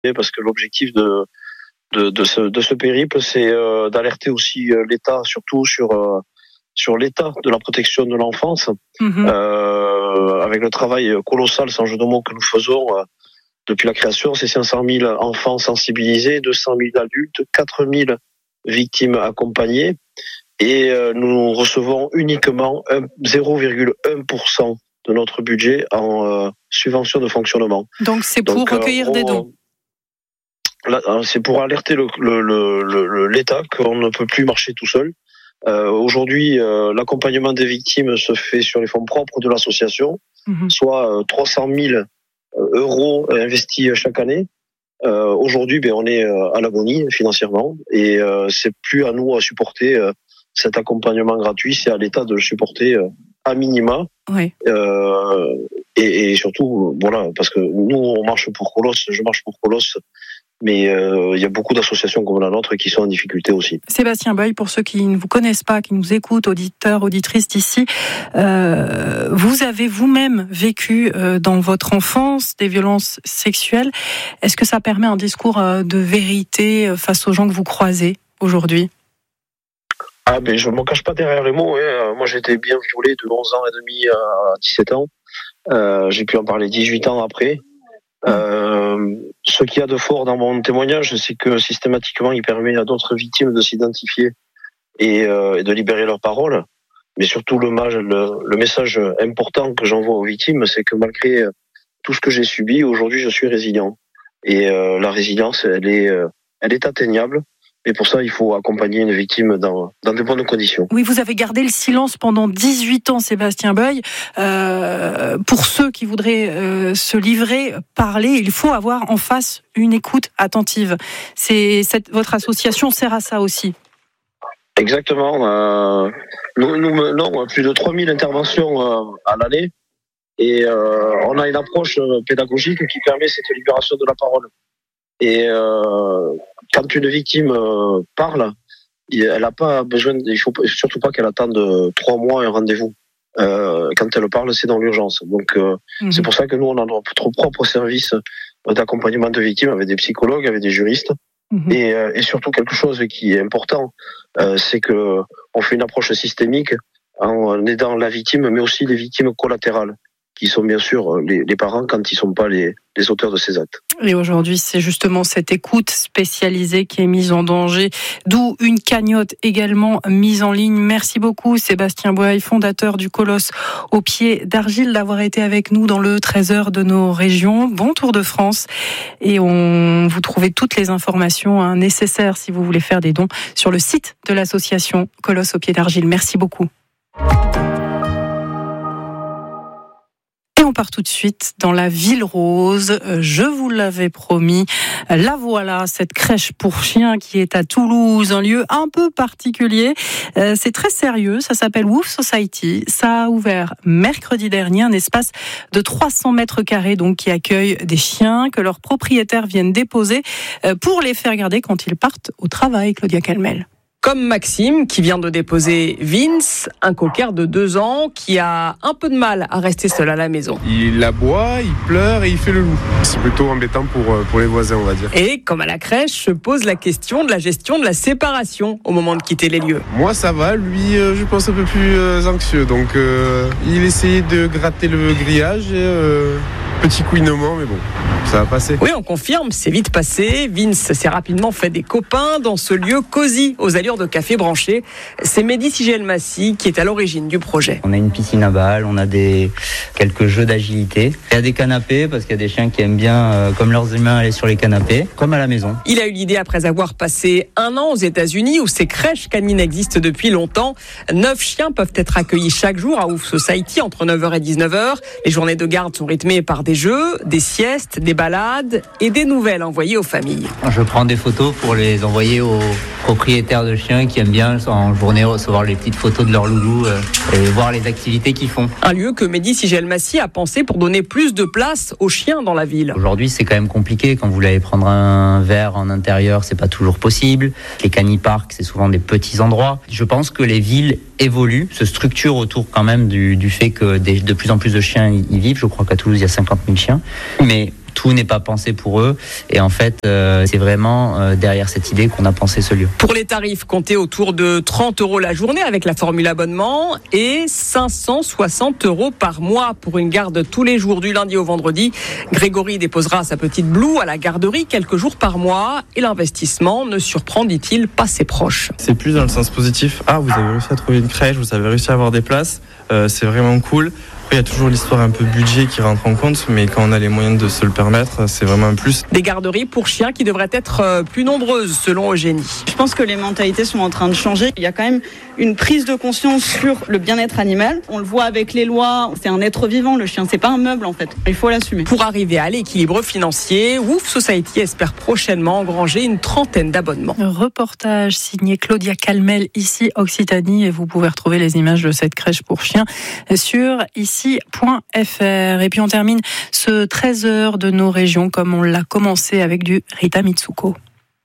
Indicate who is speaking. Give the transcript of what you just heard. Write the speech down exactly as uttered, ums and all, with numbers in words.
Speaker 1: parce que l'objectif de de, de, ce, de ce périple, c'est euh, d'alerter aussi euh, l'État, surtout sur euh, sur l'état de la protection de l'enfance, mmh. euh, avec le travail colossal, sans jeu de mots, que nous faisons euh, depuis la création. C'est cinq cent mille enfants sensibilisés, deux cent mille adultes, quatre mille victimes accompagnées, et euh, nous recevons uniquement zéro virgule un pour cent de notre budget en euh, subvention de fonctionnement.
Speaker 2: Donc c'est pour Donc, recueillir euh, on, des dons.
Speaker 1: Là, c'est pour alerter le, le, le, le, l'État qu'on ne peut plus marcher tout seul. Euh, aujourd'hui, euh, l'accompagnement des victimes se fait sur les fonds propres de l'association, mmh. soit euh, trois cent mille euros investis chaque année. Euh, aujourd'hui, ben, on est euh, à l'agonie financièrement, et euh, c'est plus à nous à supporter euh, cet accompagnement gratuit, c'est à l'État de le supporter euh, à minima.
Speaker 2: Oui.
Speaker 1: Euh, et, et surtout, voilà, parce que nous, on marche pour Colosse, je marche pour Colosse. Mais euh, il y a beaucoup d'associations comme la nôtre qui sont en difficulté aussi.
Speaker 2: Sébastien Boeil, pour ceux qui ne vous connaissent pas, qui nous écoutent, auditeurs, auditrices d'ici, euh, vous avez vous-même vécu euh, dans votre enfance des violences sexuelles. Est-ce que ça permet un discours euh, de vérité face aux gens que vous croisez aujourd'hui ?
Speaker 1: Ah ben je ne m'en cache pas derrière les mots. Hein. Moi j'ai été bien violé de onze ans et demi à dix-sept ans. Euh, j'ai pu en parler dix-huit ans après. Euh, ce qu'il y a de fort dans mon témoignage, c'est que systématiquement, il permet à d'autres victimes de s'identifier et, euh, et de libérer leur parole. Mais surtout, le, le, le message important que j'envoie aux victimes, c'est que malgré tout ce que j'ai subi, aujourd'hui, je suis résilient. Et euh, la résilience, elle est, elle est atteignable. Et pour ça, il faut accompagner une victime dans, dans de bonnes conditions.
Speaker 2: Oui, vous avez gardé le silence pendant dix-huit ans, Sébastien Boeil. Euh, pour ceux qui voudraient euh, se livrer, parler, il faut avoir en face une écoute attentive. C'est, cette, votre association sert à ça aussi.
Speaker 1: Exactement. Euh, nous, nous menons plus de trois mille interventions euh, à l'année. Et euh, on a une approche pédagogique qui permet cette libération de la parole. Et euh, quand une victime euh, parle, elle n'a pas besoin, il faut surtout pas qu'elle attende trois mois un rendez-vous. Euh, quand elle parle, c'est dans l'urgence. Donc euh, mmh. c'est pour ça que nous on a notre propre service d'accompagnement de victimes avec des psychologues, avec des juristes. Mmh. Et, euh, et surtout quelque chose qui est important, euh, c'est que on fait une approche systémique en aidant la victime, mais aussi les victimes collatérales, qui sont bien sûr les, les parents quand ils ne sont pas les, les auteurs de ces actes.
Speaker 2: Et aujourd'hui, c'est justement cette écoute spécialisée qui est mise en danger, d'où une cagnotte également mise en ligne. Merci beaucoup Sébastien Boeil, fondateur du Colosse au pied d'argile, d'avoir été avec nous dans le treize heures de nos régions. Bon Tour de France, et on vous trouvez toutes les informations hein, nécessaires si vous voulez faire des dons sur le site de l'association Colosse au pied d'argile. Merci beaucoup. On part tout de suite dans la Ville Rose. Je vous l'avais promis. La voilà, cette crèche pour chiens qui est à Toulouse, un lieu un peu particulier. C'est très sérieux. Ça s'appelle Wolf Society. Ça a ouvert mercredi dernier, un espace de trois cents mètres carrés, donc qui accueille des chiens que leurs propriétaires viennent déposer pour les faire garder quand ils partent au travail. Claudia Calmel.
Speaker 3: Comme Maxime, qui vient de déposer Vince, un cocker de deux ans, qui a un peu de mal à rester seul à la maison.
Speaker 4: Il aboie, il pleure et il fait le loup. C'est plutôt embêtant pour, pour les voisins, on va dire.
Speaker 3: Et, comme à la crèche, se pose la question de la gestion de la séparation au moment de quitter les lieux.
Speaker 4: Moi, ça va. Lui, euh, je pense un peu plus euh, anxieux. Donc, euh, il essayait de gratter le grillage et... Euh, petit couinement, mais bon, ça va passer.
Speaker 3: Oui, on confirme, c'est vite passé. Vince s'est rapidement fait des copains dans ce lieu cosy, aux allures de café branché. C'est Mehdi Sigelmassi qui est à l'origine du projet.
Speaker 5: On a une piscine à balles, on a des, quelques jeux d'agilité. Il y a des canapés, parce qu'il y a des chiens qui aiment bien, euh, comme leurs humains, aller sur les canapés, comme à la maison.
Speaker 3: Il a eu l'idée après avoir passé un an aux États-Unis, où ces crèches canines existent depuis longtemps. Neuf chiens peuvent être accueillis chaque jour à Wolf Society, entre neuf heures et dix-neuf heures. Les journées de garde sont rythmées par des Des jeux, des siestes, des balades et des nouvelles envoyées aux familles.
Speaker 5: Je prends des photos pour les envoyer aux propriétaires de chiens qui aiment bien en journée recevoir les petites photos de leur loulou euh, et voir les activités qu'ils font.
Speaker 3: Un lieu que Mehdi Sigelmassi a pensé pour donner plus de place aux chiens dans la ville.
Speaker 5: Aujourd'hui, c'est quand même compliqué. Quand vous voulez prendre un verre en intérieur, c'est pas toujours possible. Les caniparks, c'est souvent des petits endroits. Je pense que les villes évoluent, se structurent autour quand même du, du fait que des, de plus en plus de chiens y vivent. Je crois qu'à Toulouse, il y a cinquante mille chiens. Mais tout n'est pas pensé pour eux. Et en fait, euh, c'est vraiment euh, derrière cette idée qu'on a pensé ce lieu.
Speaker 3: Pour les tarifs, comptez autour de trente euros la journée avec la formule abonnement et cinq cent soixante euros par mois pour une garde tous les jours du lundi au vendredi. Grégory déposera sa petite Blue à la garderie quelques jours par mois et l'investissement ne surprend, dit-il, pas ses proches.
Speaker 6: C'est plus dans le sens positif. Ah, vous avez réussi à trouver une crèche, vous avez réussi à avoir des places, euh, c'est vraiment cool. Il y a toujours l'histoire un peu budget qui rentre en compte, mais quand on a les moyens de se le permettre, c'est vraiment un plus.
Speaker 3: Des garderies pour chiens qui devraient être plus nombreuses, selon Eugénie.
Speaker 7: Je pense que les mentalités sont en train de changer. Il y a quand même une prise de conscience sur le bien-être animal. On le voit avec les lois, c'est un être vivant, le chien, c'est pas un meuble en fait. Il faut l'assumer.
Speaker 3: Pour arriver à l'équilibre financier, Woof Society espère prochainement engranger une trentaine d'abonnements.
Speaker 2: Reportage signé Claudia Calmel, ici Occitanie, et vous pouvez retrouver les images de cette crèche pour chiens sur ici point f r. Et puis on termine ce treize heures de nos régions comme on l'a commencé avec du Rita Mitsuko.